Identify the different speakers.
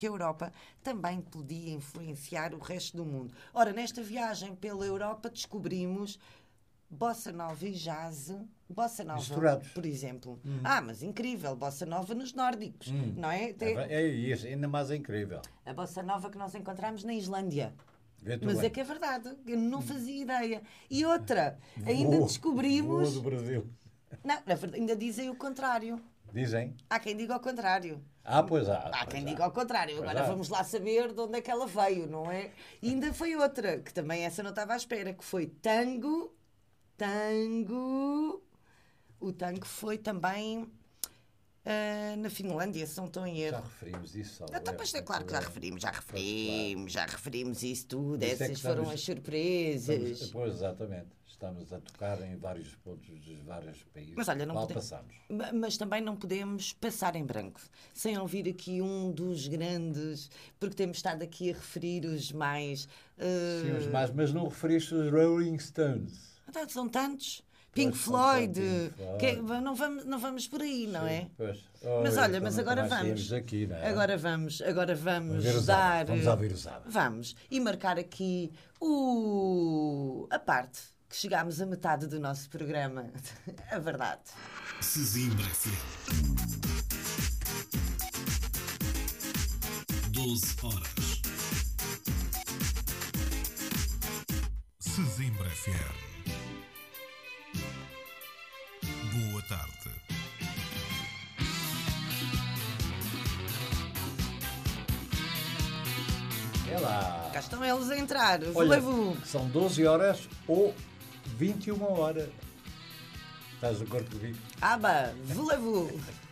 Speaker 1: que a Europa também podia influenciar o resto do mundo. Ora, nesta viagem pela Europa descobrimos bossa nova e jazz, bossa nova,
Speaker 2: misturados,
Speaker 1: por exemplo. Mas incrível, bossa nova nos nórdicos, não é?
Speaker 2: É isso, ainda mais é incrível.
Speaker 1: A bossa nova que nós encontramos na Islândia.
Speaker 2: Vê-te
Speaker 1: Mas
Speaker 2: bem.
Speaker 1: é que é verdade, eu não fazia ideia. E outra, ainda descobrimos...
Speaker 2: Voa do Brasil.
Speaker 1: Não, na verdade, ainda dizem o contrário.
Speaker 2: Dizem?
Speaker 1: Há quem diga ao contrário.
Speaker 2: Pois há.
Speaker 1: Há
Speaker 2: pois
Speaker 1: quem
Speaker 2: há.
Speaker 1: diga ao contrário.
Speaker 2: Pois
Speaker 1: Agora
Speaker 2: há.
Speaker 1: vamos lá saber de onde é que ela veio, não é? E ainda foi outra, que também essa não estava à espera, que foi tango. O tango foi também na Finlândia, se não estou em
Speaker 2: Já
Speaker 1: erro.
Speaker 2: referimos isso.
Speaker 1: Então, pois é claro que já referimos isso tudo.
Speaker 2: Isso é que
Speaker 1: Essas foram
Speaker 2: estamos-
Speaker 1: as surpresas.
Speaker 2: Pois, exatamente. Estamos a tocar em vários pontos dos vários países.
Speaker 1: Mas olha, não
Speaker 2: Qual
Speaker 1: podemos,
Speaker 2: passamos?
Speaker 1: mas também não podemos passar em branco, sem ouvir aqui um dos grandes, porque temos estado aqui a referir os mais...
Speaker 2: Sim, os mais, mas não referiste os Rolling Stones.
Speaker 1: Então, são tantos.
Speaker 2: Pois,
Speaker 1: Pink
Speaker 2: são
Speaker 1: Floyd,
Speaker 2: tantos, Pink
Speaker 1: que
Speaker 2: Floyd.
Speaker 1: não vamos por aí, não é?
Speaker 2: Pois.
Speaker 1: Mas olha,
Speaker 2: então
Speaker 1: mas
Speaker 2: nunca
Speaker 1: agora
Speaker 2: mais
Speaker 1: vamos.
Speaker 2: saímos Daqui, não é?
Speaker 1: Agora vamos
Speaker 2: Ouvir os
Speaker 1: dar...
Speaker 2: ABBA. Vamos ouvir os ABBA.
Speaker 1: Vamos. E marcar aqui a parte que chegámos à metade do nosso programa. A verdade.
Speaker 3: Sesimbra FM. 12 horas. Sesimbra FM. Boa tarde.
Speaker 2: É lá.
Speaker 1: Cá estão eles a entrar.
Speaker 2: Olha,
Speaker 1: Voulez-vous?
Speaker 2: são 12 horas ou 21 horas. Estás de acordo comigo?
Speaker 1: Aba, voulez-vous?